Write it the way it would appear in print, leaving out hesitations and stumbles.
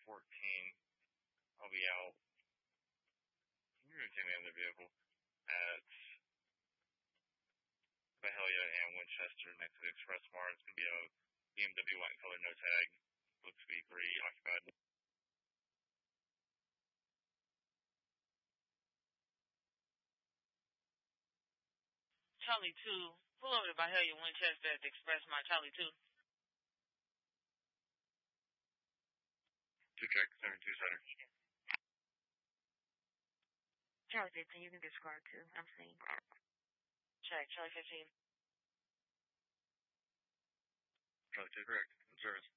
14. I'll be out. You're going to take me in the vehicle at Mahalia and Winchester next to the Express Mart. It's going to be a BMW white color, no tag. Looks to be pretty occupied. Charlie 2, pull over to Mahalia Winchester at the Express Mart. Charlie 2. Check 72 center. Charlie 15, you can discard too. I'm seeing. Check, Charlie 15. Charlie 2, correct. In service.